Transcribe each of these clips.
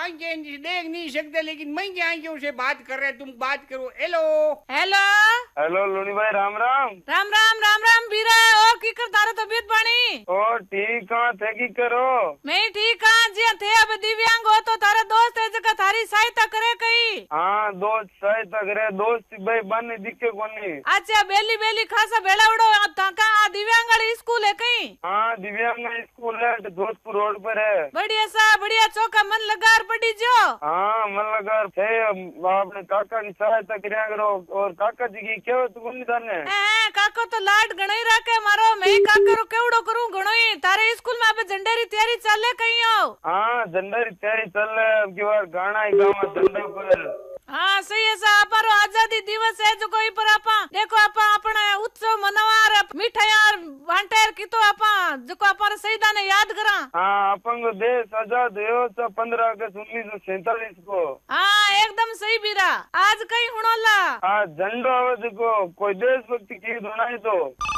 आंखें देख नहीं सकते, लेकिन मैं की आंखों से बात कर रहे, तुम बात करो। हेलो हेलो हेलो लुनी भाई, राम राम। राम राम राम राम बीरा। और की कर तारो तबीयत पानी? ओ ठीक कहाँ थे की करो? मैं ठीक हाँ जी थे। अब दिव्यांग हो तो तारा दोस्त है जगह थारी सहायता करे कई। हाँ दोस्त सहायता करे, दोस्त भाई बन दिखे कोनी। अच्छा बेली बेली खासा बेड़ा उड़ो कहाँ दिव्यांग वाली स्कूल है कहीं? हाँ दिव्यांग स्कूल है, जोधपुर रोड पर है। बढ़िया सा बढ़िया चौका मन लगा पड़ी जो। हाँ मन लगा थे, अपने काका की सहायता कराया करो। और काका जी की क्या तुम जाने? काको तो लाड गणई रखे मारो, मैं काका रो केवड़ो करूं गणई। तारे स्कूल में अब झंडे री तैयारी चले कहीं हो? हाँ झंडे री तैयारी चल रहा है, अब की बार गाना ही गावा झंडे पर। हाँ सही है सा। अपारो आजादी दिवस है जो कोई पर आपा देखो आपा अपना उत्सव मनावार मिठाइयार बांटेर की तो आपा जो अपार शहीदा ने याद करा। हाँ अपन को देश आजाद हुयो 15 अगस्त 1947 को। हाँ एकदम सही बीरा। आज कहीं हुणोला हाँ झंडो आवे को कोई देशभक्ति गीत होना तो।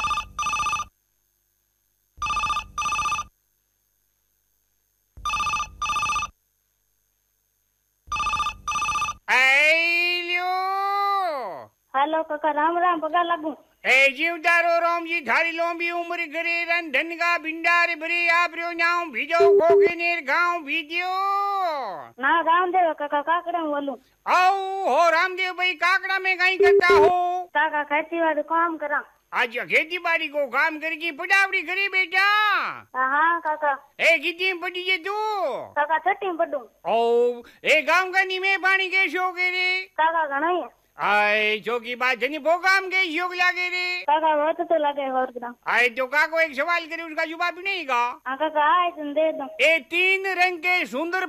हेलो काका, राम राम पगा लागू। ए जीवदारो राम जी, थारी लंबी उम्र करे रन धन का भिंडार भरे आप रो नाम भिजो खोगे नेर गांव भिजो ना रामदेव काका काकड़ा में बोलूं। आओ हो रामदेव भाई, काकड़ा में कहीं करता हो? काका खेती वाले काम करा। आज खेती बाड़ी को काम करके पटावड़ी करे बेटा। हाँ काका। ए कितनी पटी है तू? काका छठी में पढ़ू। ओ ए गांव का नीमे पानी के शो के रे? काका घना ही है। आए जो की बात जनी वो काम के योग लागे रे? काका बहुत तो लगे और ग्राम। आए तो काको एक सवाल करे, उसका जवाब नहीं का? हाँ काका आए तुम दे दो। ए तीन रंग के सुंदर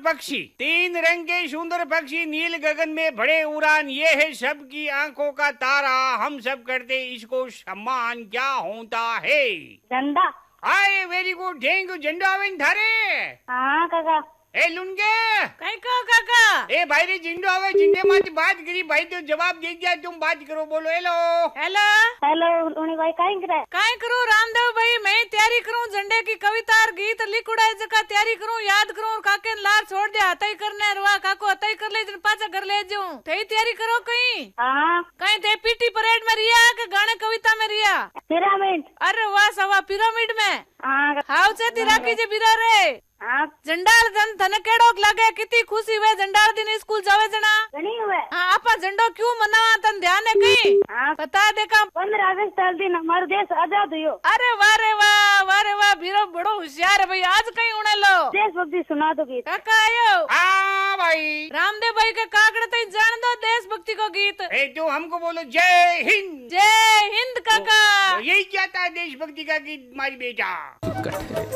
पक्षी नील गगन में बड़े उड़ान, ये है सबकी आंखों का तारा, हम सब करते इसको सम्मान, क्या होता है? झंडा। आए वेरी गुड, थैंक यू। झंडा आवे थारे? हाँ काका। ए लुनगे कहीं को काका? ए भाई रे झंडो आवे, झंडे माती बात करी भाई तो जवाब दे दिया, तुम बात करो। बोलो हेलो हेलो हेलो लुनी भाई कहीं करे? कहीं करूं रामदेव भाई, मैं तैयारी करूं झंडे की कविता और गीत लिखुड़ा जगह तैयारी करूं, याद करूं। काके लार छोड़ दे हतई करने रुआ काको हतई कर ले जन पाचा घर ले जाऊं। थई तैयारी करो कहीं? हाँ कहीं थे पीटी परेड में रिया के गाने कविता में रिया? पिरामिड। अरे वाह सवा पिरामिड में। हाँ हाउ से ती राखी जे बिरा रे? हाँ झंडार दिन थने केड़ोक लागे, कितनी खुशी हुए झंडार दिन स्कूल जावे जना? घनी हुए। हाँ आपा झंडो क्यों मनावा तन ध्यान है कहीं? हाँ बता देखा। 15 अगस्त दिन हमारा देश आजाद हुयो। अरे वाह रे वाह, वाह रे वाह, भीरो बड़ो होशियार है भाई। आज कहीं उड़े लो देशभक्ति सुना दो गीत। काका आयो? हाँ भाई। रामदेव भाई के काकड़े तई जान दो देशभक्ति को गीत। ए तो हमको बोलो जय हिंद। जय हिंद काका। यही चाहता है देशभक्ति का गीत हमारी बेटा।